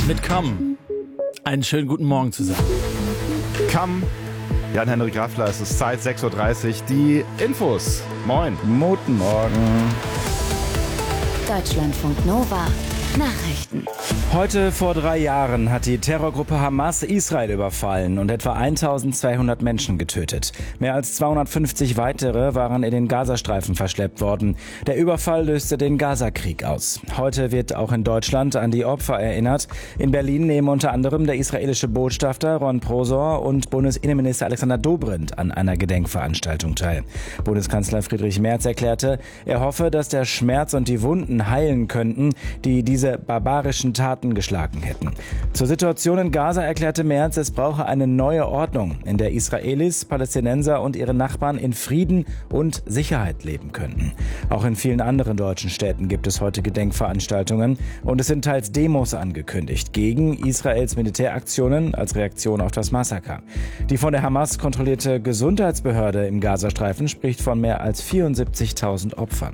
mit Come. Einen schönen guten Morgen zusammen. Come, Jan-Henrik Raffler, es ist Zeit, 6.30 Uhr, die Infos. Moin. Guten Morgen. Deutschlandfunk Nova. Nachrichten. Heute vor 3 Jahren hat die Terrorgruppe Hamas Israel überfallen und etwa 1200 Menschen getötet. Mehr als 250 weitere waren in den Gazastreifen verschleppt worden. Der Überfall löste den Gazakrieg aus. Heute wird auch in Deutschland an die Opfer erinnert. In Berlin nehmen unter anderem der israelische Botschafter Ron Prosor und Bundesinnenminister Alexander Dobrindt an einer Gedenkveranstaltung teil. Bundeskanzler Friedrich Merz erklärte, er hoffe, dass der Schmerz und die Wunden heilen könnten, die diese barbarischen Taten geschlagen hätten. Zur Situation in Gaza erklärte Merz, es brauche eine neue Ordnung, in der Israelis, Palästinenser und ihre Nachbarn in Frieden und Sicherheit leben könnten. Auch in vielen anderen deutschen Städten gibt es heute Gedenkveranstaltungen und es sind teils Demos angekündigt gegen Israels Militäraktionen als Reaktion auf das Massaker. Die von der Hamas kontrollierte Gesundheitsbehörde im Gazastreifen spricht von mehr als 74.000 Opfern.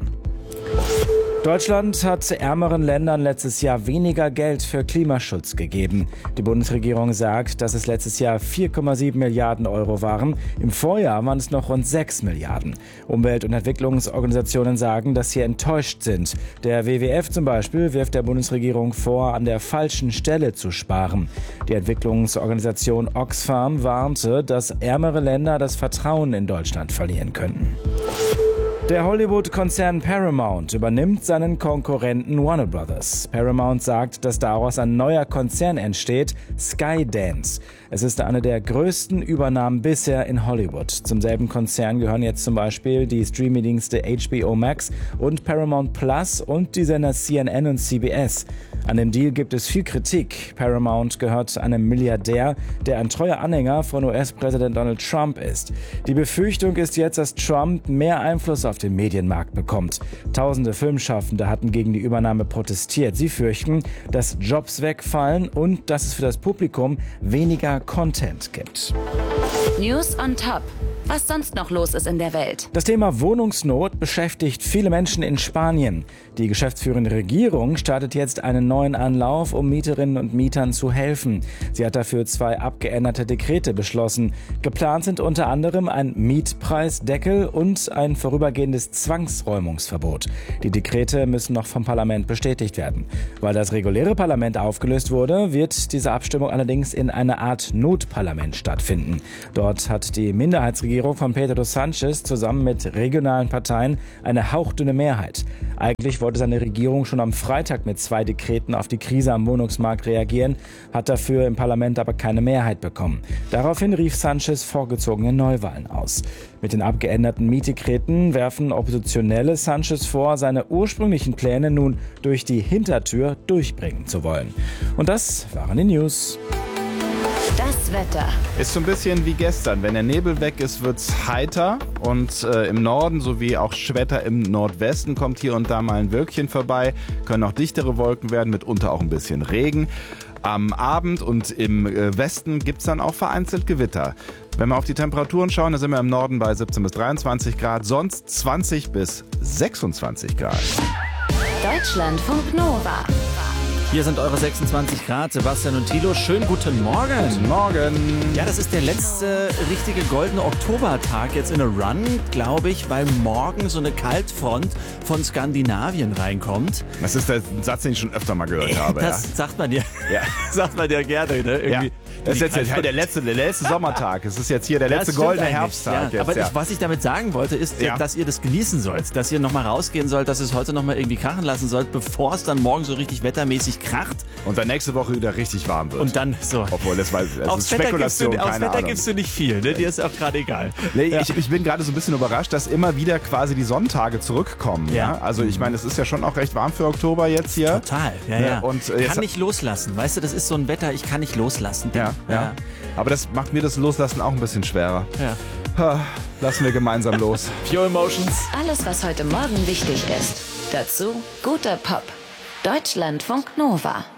Deutschland hat ärmeren Ländern letztes Jahr weniger Geld für Klimaschutz gegeben. Die Bundesregierung sagt, dass es letztes Jahr 4,7 Milliarden Euro waren. Im Vorjahr waren es noch rund 6 Milliarden. Umwelt- und Entwicklungsorganisationen sagen, dass sie enttäuscht sind. Der WWF zum Beispiel wirft der Bundesregierung vor, an der falschen Stelle zu sparen. Die Entwicklungsorganisation Oxfam warnte, dass ärmere Länder das Vertrauen in Deutschland verlieren könnten. Der Hollywood-Konzern Paramount übernimmt seinen Konkurrenten Warner Brothers. Paramount sagt, dass daraus ein neuer Konzern entsteht, Skydance. Es ist eine der größten Übernahmen bisher in Hollywood. Zum selben Konzern gehören jetzt zum Beispiel die Streamingdienste HBO Max und Paramount Plus und die Sender CNN und CBS. An dem Deal gibt es viel Kritik. Paramount gehört einem Milliardär, der ein treuer Anhänger von US-Präsident Donald Trump ist. Die Befürchtung ist jetzt, dass Trump mehr Einfluss auf den Medienmarkt bekommt. Tausende Filmschaffende hatten gegen die Übernahme protestiert. Sie fürchten, dass Jobs wegfallen und dass es für das Publikum weniger Content gibt. News on Top. Was sonst noch los ist in der Welt. Das Thema Wohnungsnot beschäftigt viele Menschen in Spanien. Die geschäftsführende Regierung startet jetzt einen neuen Anlauf, um Mieterinnen und Mietern zu helfen. Sie hat dafür 2 abgeänderte Dekrete beschlossen. Geplant sind unter anderem ein Mietpreisdeckel und ein vorübergehendes Zwangsräumungsverbot. Die Dekrete müssen noch vom Parlament bestätigt werden. Weil das reguläre Parlament aufgelöst wurde, wird diese Abstimmung allerdings in einer Art Notparlament stattfinden. Dort hat die Minderheitsregierung von Pedro Sánchez zusammen mit regionalen Parteien eine hauchdünne Mehrheit. Eigentlich wollte seine Regierung schon am Freitag mit 2 Dekreten auf die Krise am Wohnungsmarkt reagieren, hat dafür im Parlament aber keine Mehrheit bekommen. Daraufhin rief Sánchez vorgezogene Neuwahlen aus. Mit den abgeänderten Mietdekreten werfen Oppositionelle Sánchez vor, seine ursprünglichen Pläne nun durch die Hintertür durchbringen zu wollen. Und das waren die News. Das Wetter. Ist so ein bisschen wie gestern. Wenn der Nebel weg ist, wird's heiter. Und im Norden sowie auch Wetter im Nordwesten kommt hier und da mal ein Wölkchen vorbei. Können auch dichtere Wolken werden, mitunter auch ein bisschen Regen. Am Abend und im Westen gibt's dann auch vereinzelt Gewitter. Wenn wir auf die Temperaturen schauen, da sind wir im Norden bei 17 bis 23 Grad, sonst 20 bis 26 Grad. Deutschlandfunk Nova. Hier sind eure 26 Grad. Sebastian und Thilo, schönen guten Morgen. Guten Morgen. Ja, das ist der letzte richtige goldene Oktobertag jetzt in a Run, glaube ich, weil morgen so eine Kaltfront von Skandinavien reinkommt. Das ist der Satz, den ich schon öfter mal gehört habe. Das sagt man dir, Ja. sagt man dir gerne, ne? Irgendwie. Ja. Das ist jetzt der letzte Sommertag. Es ist jetzt hier der letzte Das stimmt goldene eigentlich, Herbsttag. ja. Jetzt, Aber was ich damit sagen wollte, ist, Ja. dass ihr das genießen sollt. Dass ihr nochmal rausgehen sollt, dass ihr es heute nochmal irgendwie krachen lassen sollt, bevor es dann morgen so richtig wettermäßig kracht. Und dann nächste Woche wieder richtig warm wird. Und dann so. Obwohl, das ist Aufs Wetter Spekulation, aufs keine Wetter Ahnung. gibst du nicht viel, ne? Dir ist auch gerade egal. Nee, Ja. ich bin gerade so ein bisschen überrascht, dass immer wieder quasi die Sonntage zurückkommen. Ja. Ja? Also ich meine, es ist ja schon auch recht warm für Oktober jetzt hier. Total, ja, Ne? ja. Und, kann jetzt- nicht loslassen, weißt du, das ist so ein Wetter, ich kann nicht loslassen. Ja. Aber das macht mir das Loslassen auch ein bisschen schwerer. Ja. Lassen wir gemeinsam los. Pure Emotions. Alles, was heute Morgen wichtig ist. Dazu guter Pop. Deutschlandfunk Nova.